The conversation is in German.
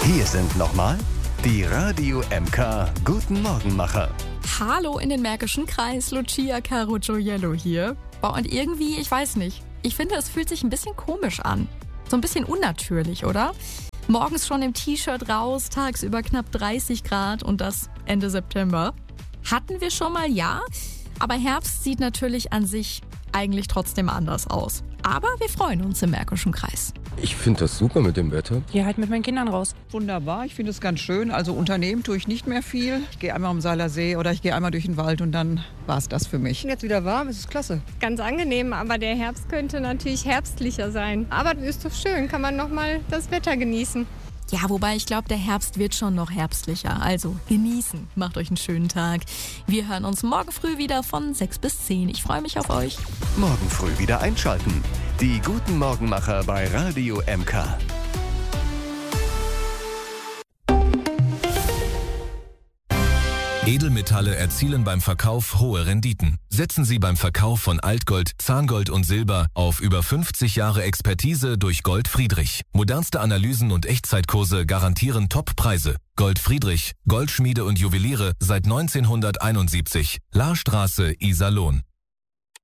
Hier sind nochmal die Radio MK Guten Morgenmacher. Hallo in den Märkischen Kreis, Lucia Caro Gioiello hier. Boah, und irgendwie, ich weiß nicht, ich finde, es fühlt sich ein bisschen komisch an. So ein bisschen unnatürlich, oder? Morgens schon im T-Shirt raus, tagsüber knapp 30 Grad und das Ende September. Hatten wir schon mal, ja, aber Herbst sieht natürlich an sich eigentlich trotzdem anders aus. Aber wir freuen uns im Märkischen Kreis. Ich finde das super mit dem Wetter. Ja, halt mit meinen Kindern raus. Wunderbar, ich finde es ganz schön. Also unternehmen tue ich nicht mehr viel. Ich gehe einmal am Seiler See oder ich gehe einmal durch den Wald und dann war es das für mich. Jetzt wieder warm, es ist klasse. Ganz angenehm, aber der Herbst könnte natürlich herbstlicher sein. Aber ist doch schön, kann man noch mal das Wetter genießen. Ja, wobei ich glaube, der Herbst wird schon noch herbstlicher. Also genießen, macht euch einen schönen Tag. Wir hören uns morgen früh wieder von 6 bis 10. Ich freue mich auf euch. Morgen früh wieder einschalten. Die Guten Morgenmacher bei Radio MK. Edelmetalle erzielen beim Verkauf hohe Renditen. Setzen Sie beim Verkauf von Altgold, Zahngold und Silber auf über 50 Jahre Expertise durch Gold Friedrich. Modernste Analysen und Echtzeitkurse garantieren Top-Preise. Gold Friedrich, Goldschmiede und Juweliere seit 1971. Lahrstraße, Iserlohn.